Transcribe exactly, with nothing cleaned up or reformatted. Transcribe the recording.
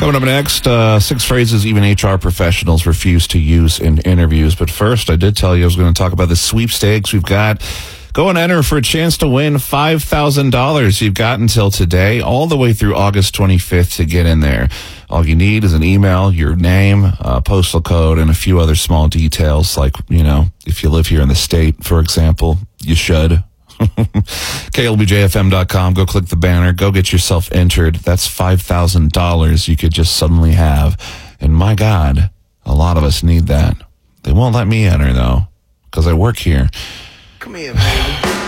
Coming up next, uh, six phrases even H R professionals refuse to use in interviews. But first, I did tell you I was going to talk about the sweepstakes we've got. Go and enter for a chance to win five thousand dollars. You've got until today, all the way through August twenty-fifth to get in there. All you need is an email, your name, uh, postal code, and a few other small details, like, you know, if you live here in the state, for example, you should. K L B J F M dot com. Go click the banner. Go get yourself entered. That's five thousand dollars you could just suddenly have. And my God, a lot of us need that. They won't let me enter, though, because I work here. Come here, baby.